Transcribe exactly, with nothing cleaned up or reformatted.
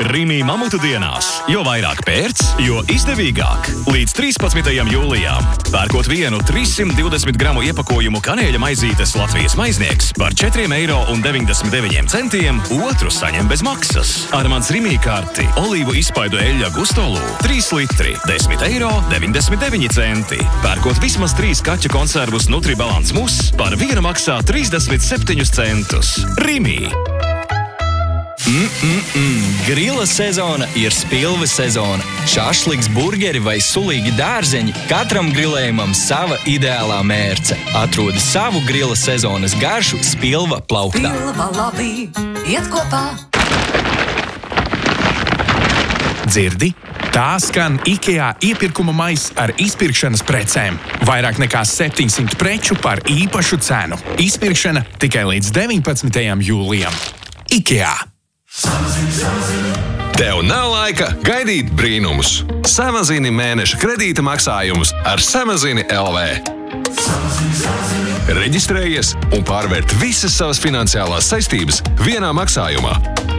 Rimi mamutu dienās. Jo vairāk pērts, jo izdevīgāk. Līdz trīspadsmitajam jūlijam. Pērkot vienu trīssimt divdesmit gramu iepakojumu kanēļa maizītes Latvijas maiznieks par četri eiro un deviņdesmit deviņi centiem, otru saņem bez maksas. Ar mans Rimi karti olīvu izspaidu eļļa Gustolu trīs litri, desmit eiro deviņdesmit deviņi centi. Pērkot vismaz trīs kaķa konservus Nutribalance mus, par vienu maksā trīsdesmit septiņus centus. Rimi! Mm-mm-mm. Grila sezona ir spilves sezona. Šašliks, burgeri vai sulīgi dārzeņi, katram grilējumam sava ideālā mērce. Atrodi savu grila sezonas garšu Spilva plauktā. Spilva labi, iet kopā. Dzirdi? Tā skan IKEA iepirkuma maiss ar izpirkšanas precēm. Vairāk nekā septiņsimt preču par īpašu cenu. Izpirkšana tikai līdz deviņpadsmitajam jūlijam. IKEA. Tev nav laika gaidīt brīnumus. Samazini mēneša kredīta maksājumus ar Samazini L V. Reģistrējies un pārvērt visas savas finansiālās saistības vienā maksājumā.